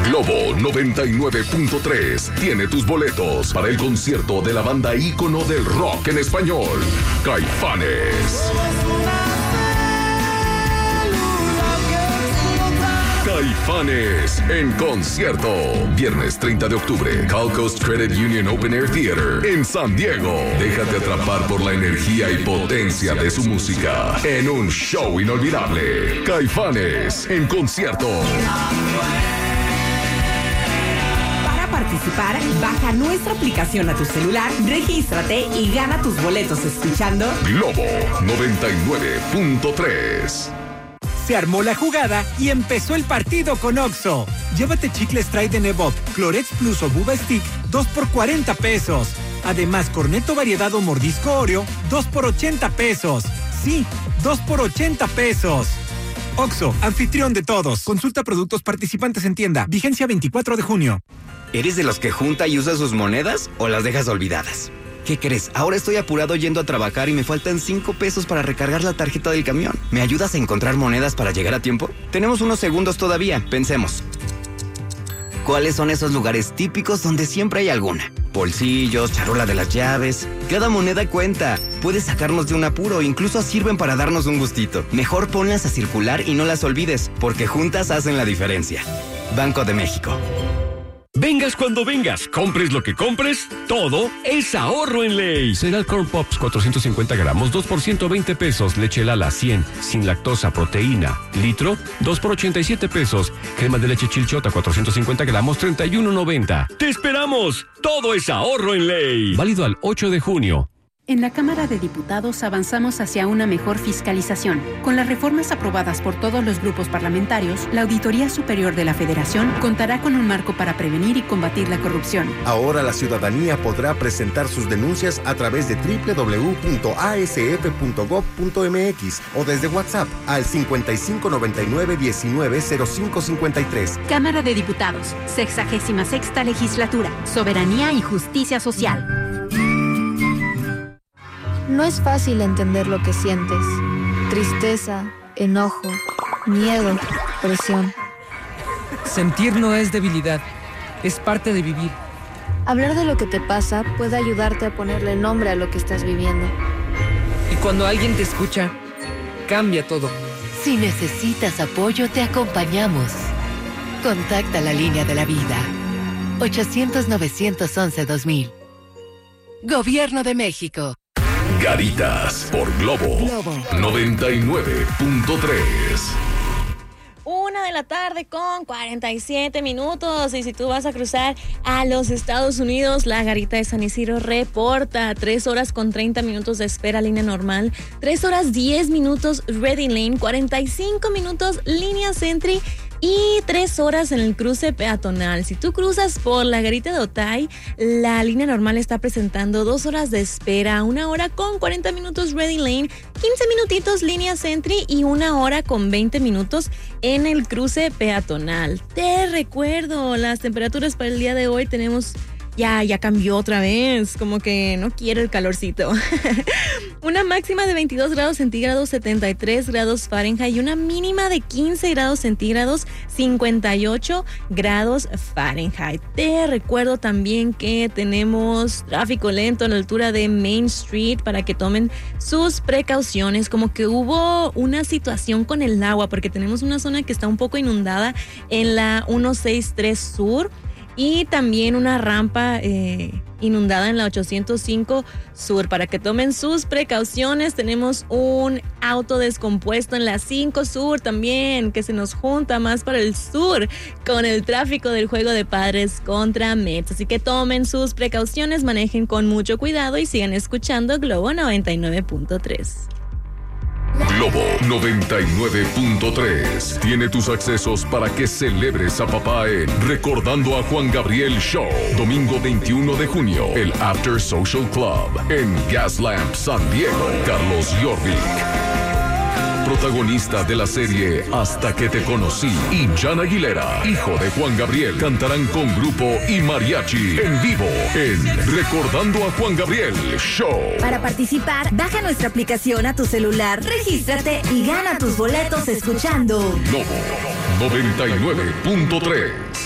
Globo 99.3 tiene tus boletos para el concierto de la banda ícono del rock en español, Caifanes. Caifanes en concierto. Viernes 30 de octubre, Cal Coast Credit Union Open Air Theater en San Diego. Déjate atrapar por la energía y potencia de su música en un show inolvidable. Caifanes en concierto. Para participar, baja nuestra aplicación a tu celular, regístrate y gana tus boletos escuchando Globo 99.3. Se armó la jugada y empezó el partido con Oxxo. Llévate chicles Trident Evoque, Clorets Plus o Buba Stick, 2 por 40 pesos. Además, Cornetto variedad o mordisco Oreo, 2 por 80 pesos. Sí, 2 por 80 pesos. Oxxo, anfitrión de todos. Consulta productos participantes en tienda. Vigencia 24 de junio. ¿Eres de los que junta y usa sus monedas o las dejas olvidadas? ¿Qué crees? Ahora estoy apurado yendo a trabajar y me faltan 5 pesos para recargar la tarjeta del camión. ¿Me ayudas a encontrar monedas para llegar a tiempo? Tenemos unos segundos todavía, pensemos. ¿Cuáles son esos lugares típicos donde siempre hay alguna? Bolsillos, charola de las llaves. Cada moneda cuenta. Puedes sacarnos de un apuro, incluso sirven para darnos un gustito. Mejor ponlas a circular y no las olvides, porque juntas hacen la diferencia. Banco de México. Vengas cuando vengas, compres lo que compres, todo es ahorro en ley. Cereal Corn Pops 450 gramos, 2 por 120 pesos. Leche Lala 100, sin lactosa, proteína, litro, 2 por 87 pesos. Crema de leche Chilchota 450 gramos, 31.90. ¡Te esperamos! Todo es ahorro en ley. Válido al 8 de junio. En la Cámara de Diputados avanzamos hacia una mejor fiscalización. Con las reformas aprobadas por todos los grupos parlamentarios, la Auditoría Superior de la Federación contará con un marco para prevenir y combatir la corrupción. Ahora la ciudadanía podrá presentar sus denuncias a través de www.asf.gov.mx o desde WhatsApp al 5599-190553. Cámara de Diputados, 66ª Legislatura, Soberanía y Justicia Social. No es fácil entender lo que sientes. Tristeza, enojo, miedo, presión. Sentir no es debilidad, es parte de vivir. Hablar de lo que te pasa puede ayudarte a ponerle nombre a lo que estás viviendo. Y cuando alguien te escucha, cambia todo. Si necesitas apoyo, te acompañamos. Contacta la línea de la vida. 800-911-2000. Gobierno de México. Garitas por Globo 99.3. 1:00 con 47 minutos. Y si tú vas a cruzar a los Estados Unidos, la Garita de San Isidro reporta 3 horas con 30 minutos de espera, línea normal, 3 horas 10 minutos Ready Lane, 45 minutos línea Sentry y 3 horas en el cruce peatonal. Si tú cruzas por la Garita de Otay, la línea normal está presentando 2 horas de espera, 1 hora con 40 minutos Ready Lane, 15 minutitos línea Sentry y 1 hora con 20 minutos en el cruce peatonal. Te recuerdo, las temperaturas para el día de hoy tenemos... Ya cambió otra vez, como que no quiero el calorcito. Una máxima de 22 grados centígrados, 73 grados Fahrenheit y una mínima de 15 grados centígrados, 58 grados Fahrenheit. Te recuerdo también que tenemos tráfico lento a la altura de Main Street para que tomen sus precauciones, como que hubo una situación con el agua porque tenemos una zona que está un poco inundada en la 163 Sur. Y también una rampa inundada en la 805 Sur. Para que tomen sus precauciones, tenemos un auto descompuesto en la 5 Sur también, que se nos junta más para el sur con el tráfico del juego de Padres contra Mets. Así que tomen sus precauciones, manejen con mucho cuidado y sigan escuchando Globo 99.3. Globo 99.3 tiene tus accesos para que celebres a papá en Recordando a Juan Gabriel Show. Domingo 21 de junio, el After Social Club en Gaslamp San Diego. Carlos Jorvik, protagonista de la serie Hasta que te conocí, y Jan Aguilera, hijo de Juan Gabriel, cantarán con grupo y mariachi en vivo en Recordando a Juan Gabriel Show. Para participar, baja nuestra aplicación a tu celular, regístrate y gana tus boletos escuchando Globo 99.3.